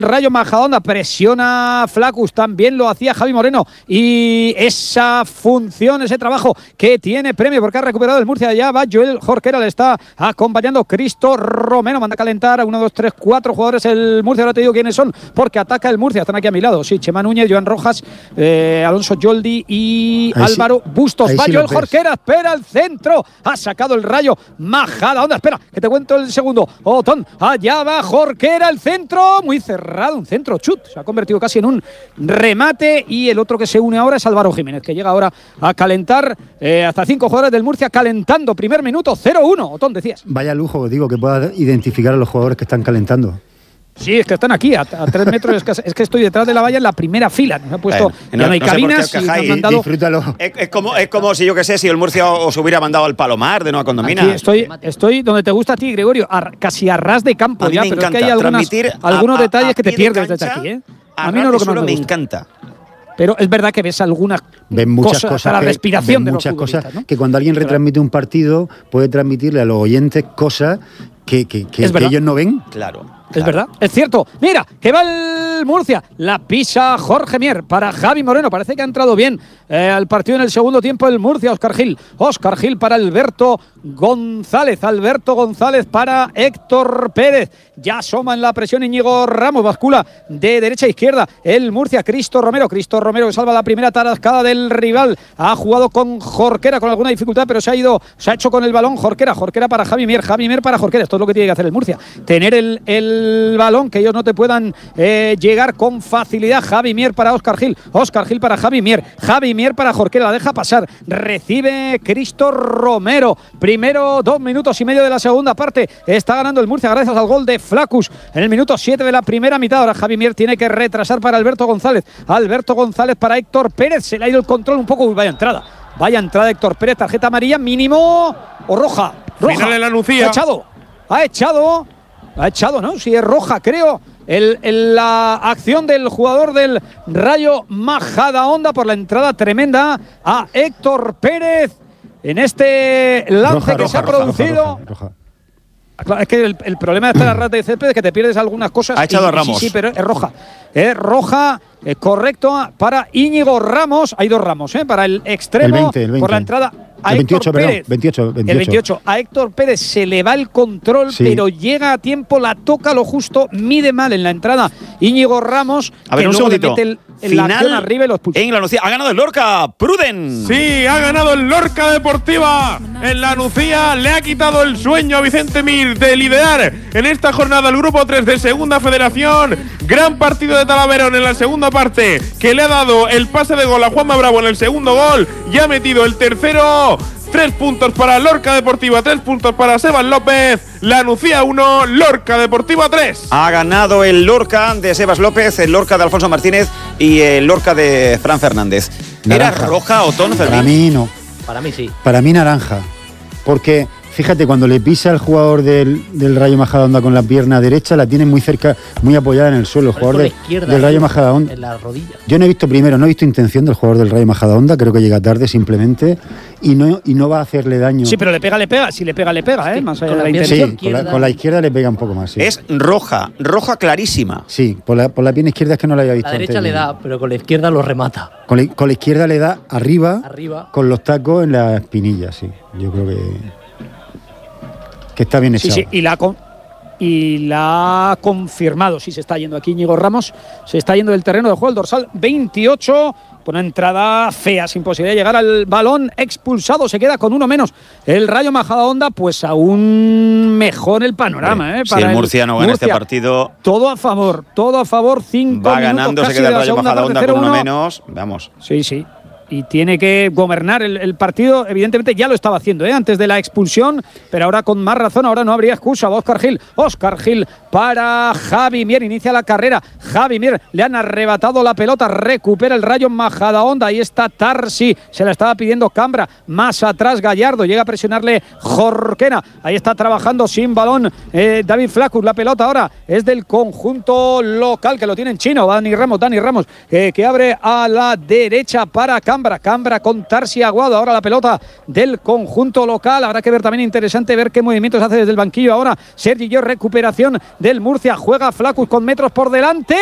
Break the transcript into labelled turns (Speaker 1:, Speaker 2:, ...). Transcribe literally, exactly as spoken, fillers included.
Speaker 1: Rayo Majadahonda, presiona Flaccus, también lo hacía Javi Moreno, y esa función, ese trabajo que tiene premio porque ha recuperado el Murcia. Ya va Joel Jorquera, le está acompañando Cristo Romero, manda a calentar a uno, dos, tres, cuatro jugadores el Murcia. Ahora te digo quiénes son, porque ataca el Murcia, están aquí a mi lado, sí, Chema Núñez, Joan Rojas, eh, Alonso Yoldi y ahí Álvaro sí, Bustos. Va sí Joel Jorquera, espera el centro, ha sacado el Rayo Majadahonda, espera, que te cuento el segundo. Otón, allá va Jorquera, el centro, muy cerrado. Un centro chut, se ha convertido casi en un remate, y el otro que se une ahora es Álvaro Jiménez, que llega ahora a calentar, eh, hasta cinco jugadores del Murcia calentando, primer minuto, cero uno. Otón, decías.
Speaker 2: Vaya lujo, digo, que pueda identificar a los jugadores que están calentando.
Speaker 1: Sí, es que están aquí, a, a tres metros, es que, es que estoy detrás de la valla en la primera fila. Nos ha puesto, bueno, ya no, no hay no cabinas sé y nos han mandado…
Speaker 2: Disfrútalo.
Speaker 3: Es, es, como, es como si, yo qué sé, si el Murcia os hubiera mandado al Palomar de Nueva Condomina.
Speaker 1: Aquí estoy, estoy donde te gusta a ti, Gregorio, a, casi a ras de campo ya, pero es que hay algunas, algunos a, detalles a, a que te pierdes de desde aquí. ¿eh?
Speaker 3: A, a mí no lo que más me, me encanta.
Speaker 1: Pero es verdad que ves algunas
Speaker 2: ven muchas cosas,
Speaker 1: cosas
Speaker 2: a
Speaker 1: la
Speaker 2: que,
Speaker 1: respiración de
Speaker 2: muchas
Speaker 1: los
Speaker 2: cosas,
Speaker 1: ¿no?
Speaker 2: Que cuando alguien retransmite un partido puede transmitirle a los oyentes cosas que, que, que, que ellos no ven.
Speaker 3: Claro.
Speaker 1: Es claro. verdad, es cierto. Mira, que va el Murcia. La pisa Jorge Mier para Javi Moreno. Parece que ha entrado bien eh, al partido en el segundo tiempo el Murcia. Óscar Gil. Óscar Gil para Alberto González. Alberto González para Héctor Pérez. Ya asoma en la presión Íñigo Ramos. Bascula de derecha a izquierda el Murcia. Cristo Romero. Cristo Romero que salva la primera tarascada del rival. Ha jugado con Jorquera con alguna dificultad, pero se ha ido, se ha hecho con el balón Jorquera. Jorquera para Javi Mier. Javi Mier para Jorquera. Esto es lo que tiene que hacer el Murcia. Tener el, el el balón, que ellos no te puedan eh, llegar con facilidad. Javi Mier para Óscar Gil, Óscar Gil para Javi Mier, Javi Mier para Jorquera, la deja pasar, recibe Cristo Romero. Primero dos minutos y medio de la segunda parte, está ganando el Murcia gracias al gol de Flaccus en el minuto siete de la primera mitad. Ahora Javi Mier tiene que retrasar para Alberto González, Alberto González para Héctor Pérez, se le ha ido el control un poco. Uy, vaya entrada, vaya entrada de Héctor Pérez, tarjeta amarilla mínimo o roja, roja.
Speaker 4: Final en la Nucía.
Speaker 1: Ha echado, ha echado Ha echado, ¿no? Sí, es roja, creo. El, el, la acción del jugador del Rayo Majadahonda por la entrada tremenda a Héctor Pérez en este lance roja, que roja, se ha roja, producido. Roja, roja, roja. Claro, es que el, el problema de estar a ras de césped es que te pierdes algunas cosas.
Speaker 3: Ha echado
Speaker 1: y,
Speaker 3: a Ramos.
Speaker 1: Sí, sí, pero es roja. Es roja, eh, correcto, para Íñigo Ramos. Hay dos Ramos, ¿eh? Para el extremo, el veinte, el veinte. Por la entrada. A
Speaker 2: el veintiocho,
Speaker 1: Héctor Pérez,
Speaker 2: perdón, veintiocho, veintiocho.
Speaker 1: El veintiocho. A Héctor Pérez se le va el control, sí. pero llega a tiempo, la toca lo justo, mide mal en la entrada Íñigo Ramos.
Speaker 3: A ver,
Speaker 1: que
Speaker 3: un
Speaker 1: luego
Speaker 3: segundito.
Speaker 1: Le mete el, el
Speaker 3: Final
Speaker 1: arriba y los pulsa.
Speaker 3: En la Nucía. Ha ganado el Lorca. Pruden.
Speaker 4: Sí, ha ganado el Lorca Deportiva. En la Nucía le ha quitado el sueño a Vicente Mir de liderar en esta jornada el grupo tres de Segunda Federación. Gran partido de Talaverón en la segunda parte, que le ha dado el pase de gol a Juanma Bravo en el segundo gol y ha metido el tercero. Tres puntos para Lorca Deportiva, tres puntos para Sebas López. La Nucía uno, Lorca Deportiva tres.
Speaker 3: Ha ganado el Lorca de Sebas López, el Lorca de Alfonso Martínez y el Lorca de Fran Fernández.
Speaker 2: Naranja.
Speaker 3: ¿Era roja o tono, Fermín?
Speaker 2: Para mí no.
Speaker 5: Para mí sí.
Speaker 2: Para mí naranja. Porque fíjate, cuando le pisa el jugador del, del Rayo Majadahonda con la pierna derecha, la tiene muy cerca, muy apoyada en el suelo. El jugador de, del Rayo Majadahonda.
Speaker 5: En la rodilla.
Speaker 2: Yo no he visto primero, no he visto intención del jugador del Rayo Majadahonda, creo que llega tarde simplemente y no, y no va a hacerle daño.
Speaker 1: Sí, pero le pega, le pega. Si le pega, le pega, ¿eh? Sí, más allá de la, la intención.
Speaker 2: Sí, con la, con la izquierda le pega un poco más. Sí.
Speaker 3: Es roja, roja clarísima.
Speaker 2: Sí, por la, por la pierna izquierda es que no la había visto.
Speaker 5: La derecha
Speaker 2: antes,
Speaker 5: le da, pero con la izquierda lo remata.
Speaker 2: Con la, con la izquierda le da arriba,
Speaker 5: arriba,
Speaker 2: con los tacos en la espinilla, sí. Yo creo que, que está bien echado.
Speaker 1: Sí, sí, y la, y la ha confirmado. Sí, se está yendo aquí Íñigo Ramos. Se está yendo del terreno de juego el dorsal veintiocho. Por una entrada fea, sin posibilidad de llegar al balón, expulsado, se queda con uno menos. El Rayo Majadahonda, pues aún mejor el panorama. ¿eh?
Speaker 3: Para si el Murcia no gana este partido…
Speaker 1: Todo a favor, todo a favor, cinco
Speaker 3: va ganando,
Speaker 1: minutos
Speaker 3: se queda el Rayo
Speaker 1: Majadahonda
Speaker 3: con uno menos, vamos.
Speaker 1: Sí, sí. Y tiene que gobernar el, el partido, evidentemente ya lo estaba haciendo ¿eh? antes de la expulsión, pero ahora con más razón, ahora no habría excusa. Óscar Gil, Óscar Gil para Javi Mier, inicia la carrera, Javi Mier, le han arrebatado la pelota, recupera el Rayo Majadahonda, ahí está Tarsi, se la estaba pidiendo Cambra, más atrás Gallardo, llega a presionarle Jorquera, ahí está trabajando sin balón eh, David Flaccus, la pelota ahora es del conjunto local, que lo tiene en chino, Dani Ramos, Dani Ramos, eh, que abre a la derecha para Cambra, Cambra, Cambra con Tarsi Aguado, ahora la pelota del conjunto local, habrá que ver también interesante ver qué movimientos hace desde el banquillo ahora Sergi Llor, recuperación del Murcia, juega Flacus con metros por delante.